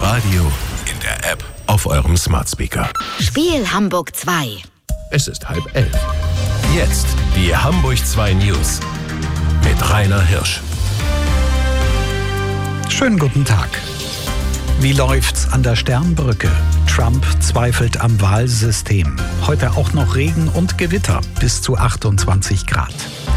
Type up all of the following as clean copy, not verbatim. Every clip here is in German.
Radio, in der App, auf eurem Smart Speaker. Spiel Hamburg 2. Es ist 10:30. Jetzt die Hamburg 2 News mit Rainer Hirsch. Schönen guten Tag. Wie läuft's an der Sternbrücke? Trump zweifelt am Wahlsystem. Heute auch noch Regen und Gewitter, bis zu 28 Grad.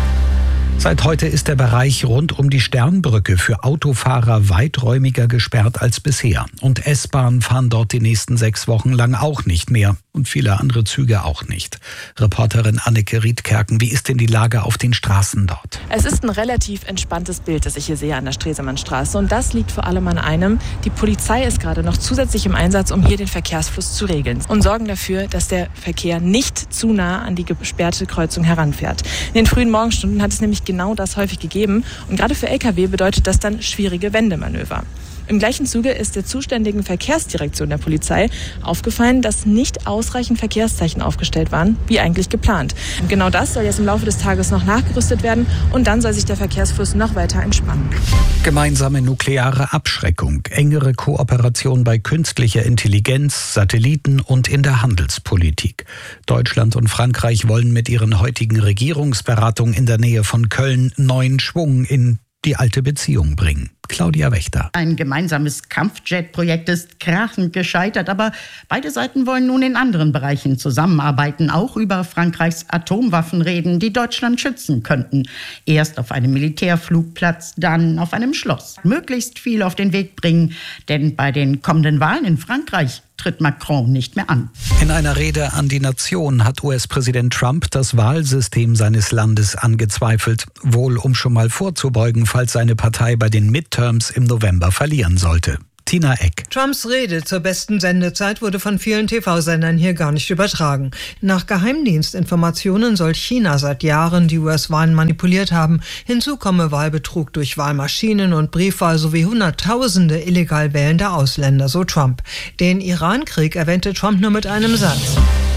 Seit heute ist der Bereich rund um die Sternbrücke für Autofahrer weiträumiger gesperrt als bisher. Und S-Bahn fahren dort die nächsten 6 Wochen lang auch nicht mehr. Und viele andere Züge auch nicht. Reporterin Anneke Riedkerken, wie ist denn die Lage auf den Straßen dort? Es ist ein relativ entspanntes Bild, das ich hier sehe an der Stresemannstraße. Und das liegt vor allem an einem: Die Polizei ist gerade noch zusätzlich im Einsatz, um hier den Verkehrsfluss zu regeln. Und sorgen dafür, dass der Verkehr nicht zu nah an die gesperrte Kreuzung heranfährt. In den frühen Morgenstunden hat es nämlich genau das häufig gegeben. Und gerade für Lkw bedeutet das dann schwierige Wendemanöver. Im gleichen Zuge ist der zuständigen Verkehrsdirektion der Polizei aufgefallen, dass nicht ausreichend Verkehrszeichen aufgestellt waren, wie eigentlich geplant. Und genau das soll jetzt im Laufe des Tages noch nachgerüstet werden und dann soll sich der Verkehrsfluss noch weiter entspannen. Gemeinsame nukleare Abschreckung, engere Kooperation bei künstlicher Intelligenz, Satelliten und in der Handelspolitik. Deutschland und Frankreich wollen mit ihren heutigen Regierungsberatungen in der Nähe von Köln neuen Schwung in die alte Beziehung bringen. Claudia Wächter. Ein gemeinsames Kampfjet-Projekt ist krachend gescheitert, aber beide Seiten wollen nun in anderen Bereichen zusammenarbeiten, auch über Frankreichs Atomwaffen reden, die Deutschland schützen könnten. Erst auf einem Militärflugplatz, dann auf einem Schloss. Möglichst viel auf den Weg bringen, denn bei den kommenden Wahlen in Frankreich tritt Macron nicht mehr an. In einer Rede an die Nation hat US-Präsident Trump das Wahlsystem seines Landes angezweifelt, wohl um schon mal vorzubeugen, falls seine Partei bei den Midterms im November verlieren sollte. Tina Eck. Trumps Rede zur besten Sendezeit wurde von vielen TV-Sendern hier gar nicht übertragen. Nach Geheimdienstinformationen soll China seit Jahren die US-Wahlen manipuliert haben. Hinzu komme Wahlbetrug durch Wahlmaschinen und Briefwahl sowie Hunderttausende illegal wählende Ausländer, so Trump. Den Iran-Krieg erwähnte Trump nur mit einem Satz.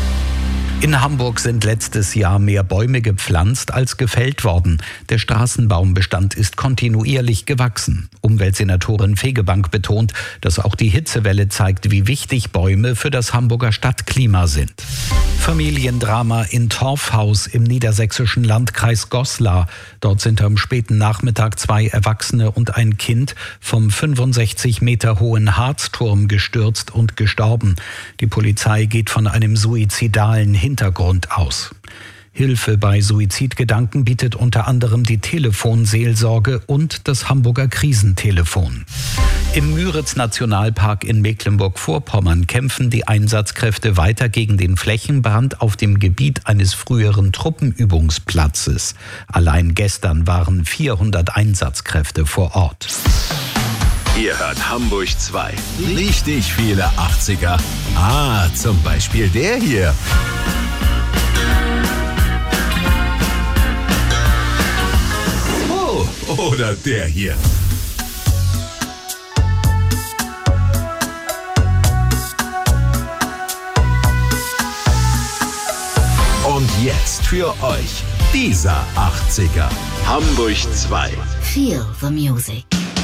In Hamburg sind letztes Jahr mehr Bäume gepflanzt als gefällt worden. Der Straßenbaumbestand ist kontinuierlich gewachsen. Umweltsenatorin Fegebank betont, dass auch die Hitzewelle zeigt, wie wichtig Bäume für das Hamburger Stadtklima sind. Familiendrama in Torfhaus im niedersächsischen Landkreis Goslar. Dort sind am späten Nachmittag 2 Erwachsene und ein Kind vom 65 Meter hohen Harzturm gestürzt und gestorben. Die Polizei geht von einem suizidalen Hintergrund aus. Hilfe bei Suizidgedanken bietet unter anderem die Telefonseelsorge und das Hamburger Krisentelefon. Im Müritz-Nationalpark in Mecklenburg-Vorpommern kämpfen die Einsatzkräfte weiter gegen den Flächenbrand auf dem Gebiet eines früheren Truppenübungsplatzes. Allein gestern waren 400 Einsatzkräfte vor Ort. Ihr hört Hamburg 2. Richtig viele 80er. Zum Beispiel der hier. Oder der hier. Und jetzt für euch dieser 80er. Hamburg 2. Feel the music.